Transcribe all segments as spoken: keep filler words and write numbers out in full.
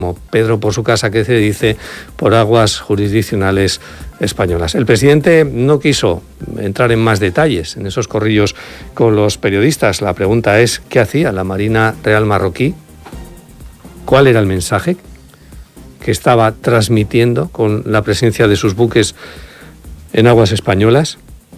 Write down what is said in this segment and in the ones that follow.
como Pedro por su casa, que se dice, por aguas jurisdiccionales españolas. El presidente no quiso entrar en más detalles en esos corrillos con los periodistas. La pregunta es, ¿qué hacía la Marina Real marroquí? ¿Cuál era el mensaje que estaba transmitiendo con la presencia de sus buques en aguas españolas?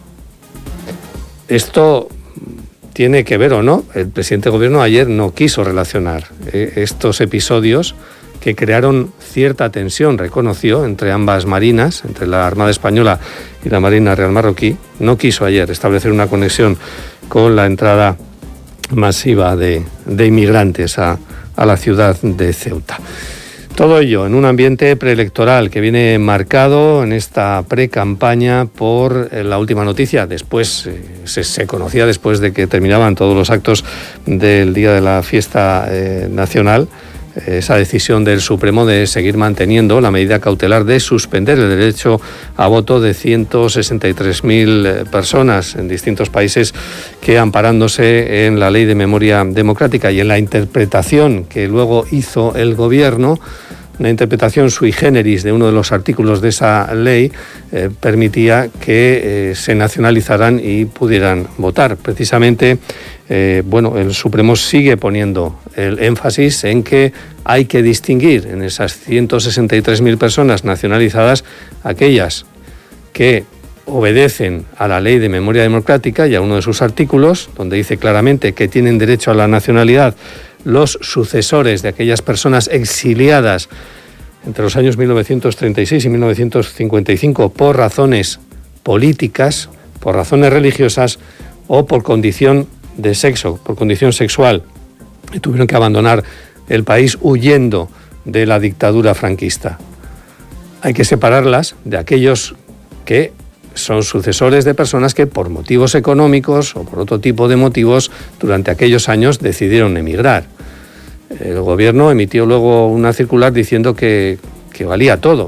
Esto tiene que ver o no. El presidente del gobierno ayer no quiso relacionar eh, estos episodios que crearon cierta tensión, reconoció, entre ambas marinas, entre la Armada Española y la Marina Real marroquí. No quiso ayer establecer una conexión con la entrada masiva de, de inmigrantes a, a la ciudad de Ceuta. Todo ello en un ambiente preelectoral que viene marcado en esta pre-campaña por la última noticia. Después, eh, se, se conocía después de que terminaban todos los actos del día de la fiesta eh, nacional, esa decisión del Supremo de seguir manteniendo la medida cautelar de suspender el derecho a voto de ciento sesenta y tres mil personas en distintos países que, amparándose en la Ley de Memoria Democrática y en la interpretación que luego hizo el Gobierno, una interpretación sui generis de uno de los artículos de esa ley, eh, permitía que eh, se nacionalizaran y pudieran votar. Precisamente, eh, bueno, el Supremo sigue poniendo el énfasis en que hay que distinguir en esas ciento sesenta y tres mil personas nacionalizadas aquellas que obedecen a la Ley de Memoria Democrática y a uno de sus artículos, donde dice claramente que tienen derecho a la nacionalidad los sucesores de aquellas personas exiliadas entre los años mil novecientos treinta y seis y mil novecientos cincuenta y cinco por razones políticas, por razones religiosas o por condición de sexo, por condición sexual, y tuvieron que abandonar el país huyendo de la dictadura franquista. Hay que separarlas de aquellos que son sucesores de personas que por motivos económicos o por otro tipo de motivos durante aquellos años decidieron emigrar. El gobierno emitió luego una circular diciendo que, que valía todo,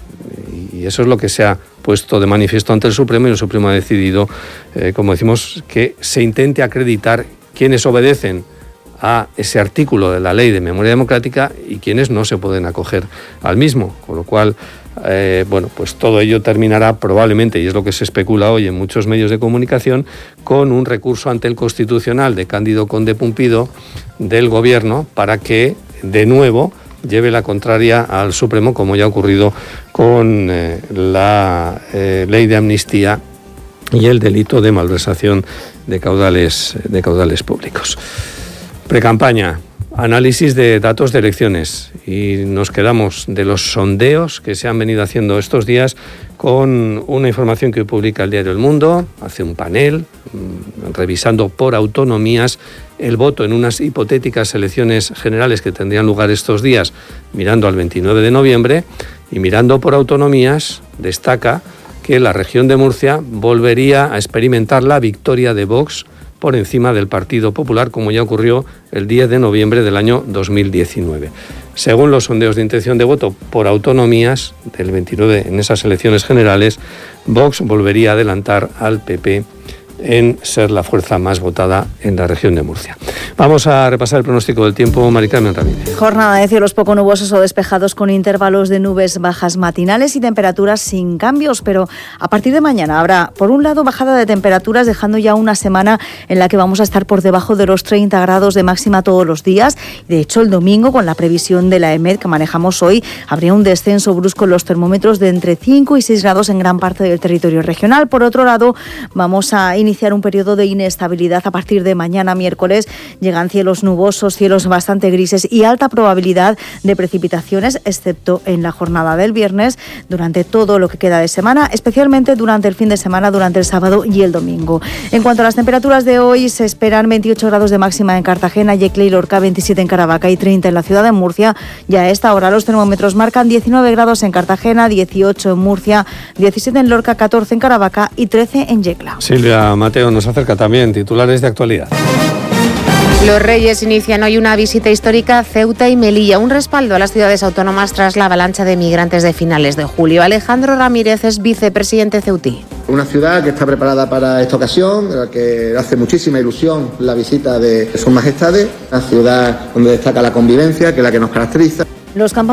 y eso es lo que se ha puesto de manifiesto ante el Supremo, y el Supremo ha decidido, eh, como decimos, que se intente acreditar quienes obedecen a ese artículo de la Ley de Memoria Democrática y quienes no se pueden acoger al mismo, con lo cual Eh, bueno, pues todo ello terminará probablemente, y es lo que se especula hoy en muchos medios de comunicación, con un recurso ante el Constitucional de Cándido Conde Pumpido del Gobierno para que, de nuevo, lleve la contraria al Supremo, como ya ha ocurrido con eh, la eh, Ley de Amnistía y el delito de malversación de caudales, de caudales públicos. Precampaña. Análisis de datos de elecciones, y nos quedamos de los sondeos que se han venido haciendo estos días con una información que hoy publica el diario El Mundo. Hace un panel mmm, revisando por autonomías el voto en unas hipotéticas elecciones generales que tendrían lugar estos días, mirando al veintinueve de noviembre, y mirando por autonomías destaca que la región de Murcia volvería a experimentar la victoria de Vox por encima del Partido Popular, como ya ocurrió el diez de noviembre del año dos mil diecinueve. Según los sondeos de intención de voto por autonomías del veintinueve en esas elecciones generales, Vox volvería a adelantar al P P en ser la fuerza más votada en la región de Murcia. Vamos a repasar el pronóstico del tiempo. Mari Carmen Ramírez. Jornada de cielos poco nubosos o despejados con intervalos de nubes bajas matinales y temperaturas sin cambios, pero a partir de mañana habrá, por un lado, bajada de temperaturas, dejando ya una semana en la que vamos a estar por debajo de los treinta grados de máxima todos los días. De hecho, el domingo, con la previsión de la EMET que manejamos hoy, habría un descenso brusco en los termómetros de entre cinco y seis grados en gran parte del territorio regional. Por otro lado, vamos a iniciar un periodo de inestabilidad a partir de mañana miércoles. Llegan cielos nubosos, cielos bastante grises y alta probabilidad de precipitaciones, excepto en la jornada del viernes, durante todo lo que queda de semana, especialmente durante el fin de semana, durante el sábado y el domingo. En cuanto a las temperaturas de hoy, se esperan veintiocho grados de máxima en Cartagena, Yecla y Lorca, veintisiete en Caravaca y treinta en la ciudad de Murcia. Ya a esta hora los termómetros marcan diecinueve grados en Cartagena, dieciocho en Murcia, diecisiete en Lorca, catorce en Caravaca y trece en Yecla. Silvia Mateo nos acerca también titulares de actualidad. Los Reyes inician hoy una visita histórica a Ceuta y Melilla, un respaldo a las ciudades autónomas tras la avalancha de migrantes de finales de julio. Alejandro Ramírez es vicepresidente ceutí. Una ciudad que está preparada para esta ocasión, a la que hace muchísima ilusión la visita de Sus Majestades, una ciudad donde destaca la convivencia, que es la que nos caracteriza. Los